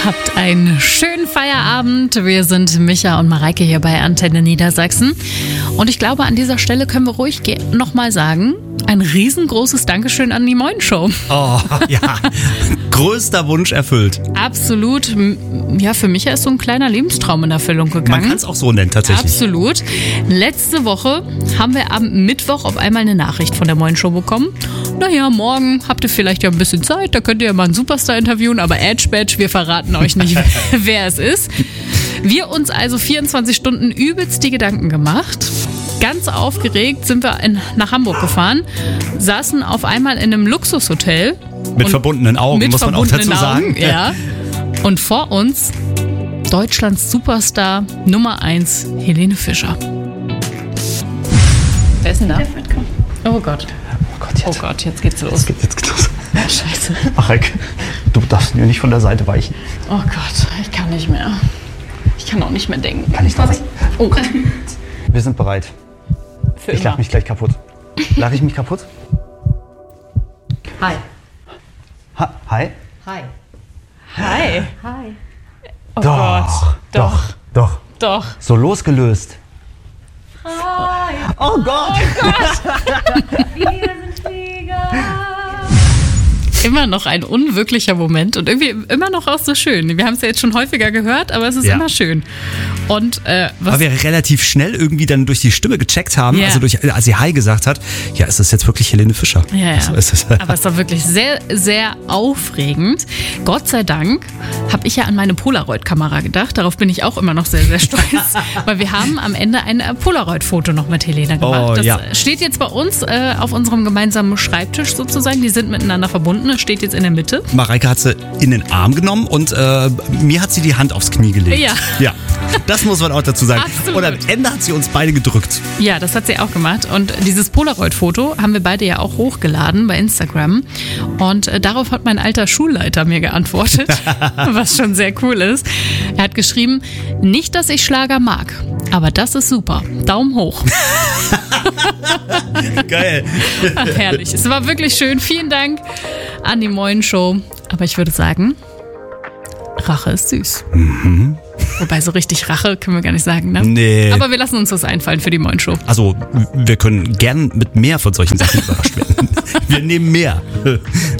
Habt einen schönen Feierabend. Wir sind Micha und Mareike hier bei Antenne Niedersachsen. Und ich glaube, an dieser Stelle können wir ruhig nochmal sagen, ein riesengroßes Dankeschön an die Moin-Show. Oh, ja. Größter Wunsch erfüllt. Absolut. Ja, für mich ist so ein kleiner Lebenstraum in Erfüllung gegangen. Man kann es auch so nennen, tatsächlich. Absolut. Letzte Woche haben wir am Mittwoch auf einmal eine Nachricht von der Moin-Show bekommen. Naja, morgen habt ihr vielleicht ja ein bisschen Zeit, da könnt ihr ja mal einen Superstar interviewen, aber Badge, wir verraten euch nicht, wer es ist. Wir uns also 24 Stunden übelst die Gedanken gemacht. Ganz aufgeregt sind wir nach Hamburg gefahren, saßen auf einmal in einem Luxushotel. Mit verbundenen Augen, muss man auch dazu sagen. Ja. Und vor uns Deutschlands Superstar Nummer 1, Helene Fischer. Wer ist denn da? Oh Gott. Oh Gott, jetzt geht's los. Jetzt geht's los. Scheiße. Mareike, du darfst mir nicht von der Seite weichen. Oh Gott, ich kann nicht mehr. Ich kann auch nicht mehr denken. Kann ich das? Oh Gott. Wir sind bereit. Für Ich lach mich gleich kaputt. Lach ich mich kaputt? Hi. Hi? Hi. Hi. Hi. Oh Doch, Gott. Doch. So losgelöst. Hi. Oh Gott. Wir sind Flieger. Immer noch ein unwirklicher Moment und irgendwie immer noch auch so schön. Wir haben es ja jetzt schon häufiger gehört, aber es ist immer schön. Und weil wir relativ schnell irgendwie dann durch die Stimme gecheckt haben, Ja. also als sie Hi gesagt hat, ja, ist das jetzt wirklich Helene Fischer? Ja. Also, Aber es war wirklich sehr, sehr aufregend. Gott sei Dank habe ich ja an meine Polaroid-Kamera gedacht. Darauf bin ich auch immer noch sehr, sehr stolz. Weil wir haben am Ende ein Polaroid-Foto noch mit Helene gemacht. Oh, das ja. steht jetzt bei uns auf unserem gemeinsamen Schreibtisch sozusagen. Die sind miteinander verbunden. Es steht jetzt in der Mitte. Mareike hat sie in den Arm genommen und mir hat sie die Hand aufs Knie gelegt. Ja. Das muss man auch dazu sagen. Absolut. Und am Ende hat sie uns beide gedrückt. Ja, das hat sie auch gemacht. Und dieses Polaroid-Foto haben wir beide ja auch hochgeladen bei Instagram. Und darauf hat mein alter Schulleiter mir geantwortet, was schon sehr cool ist. Er hat geschrieben, nicht, dass ich Schlager mag, aber das ist super. Daumen hoch. Geil. Ach, herrlich. Es war wirklich schön. Vielen Dank an die Moin-Show. Aber ich würde sagen, Rache ist süß. Mhm. Wobei so richtig Rache können wir gar nicht sagen, ne? Nee. Aber wir lassen uns was einfallen für die Moin-Show. Also, wir können gern mit mehr von solchen Sachen überrascht werden. Wir nehmen mehr.